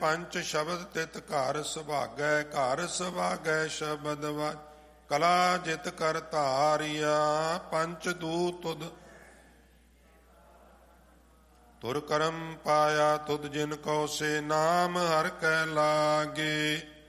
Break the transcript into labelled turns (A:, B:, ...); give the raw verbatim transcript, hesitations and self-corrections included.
A: ਪੰਚ ਸ਼ਬਦ ਤਿਤ ਘਰ ਸੁਭਾਗੈ, ਘਰ ਸੁਭਾਗੈ ਸ਼ਬਦ ਵਾ ਕਲਾ ਜਿਤ ਕਰ ਧਾਰਿਆ। ਪੰਚ ਦੂਤ ਤੁਧ ਤੁਰ ਕਰਮ ਪਾਇਆ, ਤੁਧ ਜਿਨ ਕੋ ਸੇ ਨਾਮ ਹਰ ਕੈ ਲਾਗੇ।